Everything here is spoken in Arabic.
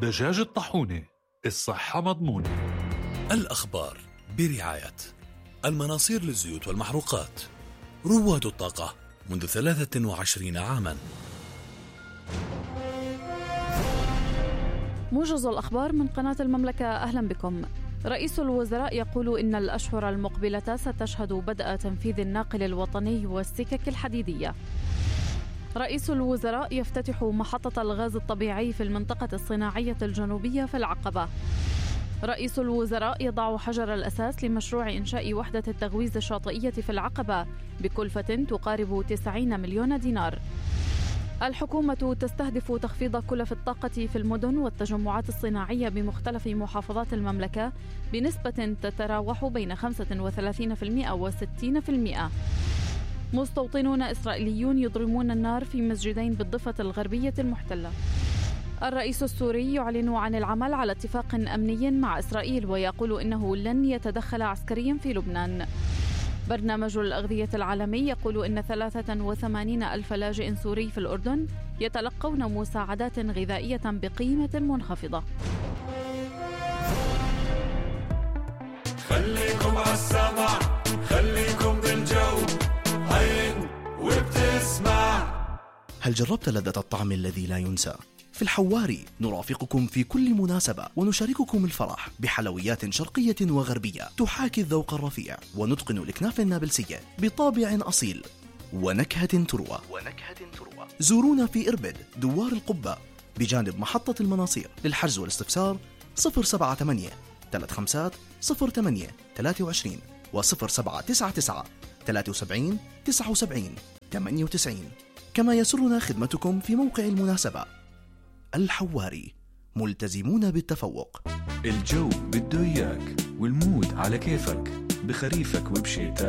دجاج الطاحونة، الصحة مضمونة. الأخبار برعاية المناصير للزيوت والمحروقات، رواد الطاقة منذ 23 عاما. موجز الأخبار من قناة المملكة، أهلا بكم. رئيس الوزراء يقول إن الأشهر المقبلة ستشهد بدء تنفيذ الناقل الوطني والسكك الحديدية. رئيس الوزراء يفتتح محطة الغاز الطبيعي في المنطقة الصناعية الجنوبية في العقبة. رئيس الوزراء يضع حجر الأساس لمشروع إنشاء وحدة التغويز الشاطئية في العقبة بكلفة تقارب 90 مليون دينار. الحكومة تستهدف تخفيض كلف الطاقة في المدن والتجمعات الصناعية بمختلف محافظات المملكة بنسبة تتراوح بين 35% و 60%. مستوطنون إسرائيليون يضرمون النار في مسجدين بالضفة الغربية المحتلة. الرئيس السوري يعلن عن العمل على اتفاق أمني مع إسرائيل ويقول إنه لن يتدخل عسكريا في لبنان. برنامج الأغذية العالمي يقول إن 83 ألف لاجئ سوري في الأردن يتلقون مساعدات غذائية بقيمة منخفضة. خليكم عالسمع، خليكم بالجو، هين وبتسمع. هل جربت لذة الطعم الذي لا ينسى؟ في الحواري نرافقكم في كل مناسبة ونشارككم الفرح بحلويات شرقية وغربية تحاكي الذوق الرفيع ونتقن الكنافة النابلسية بطابع أصيل ونكهة تروى. زورونا في إربد دوار القبة بجانب محطة المناصير. للحجز والاستفسار 078 35 08 23 و 0799 73 79 98. كما يسرنا خدمتكم في موقع المناسبة. الحواري، ملتزمون بالتفوق. الجو بده إياك والمود على كيفك، بخريفك وبشتاء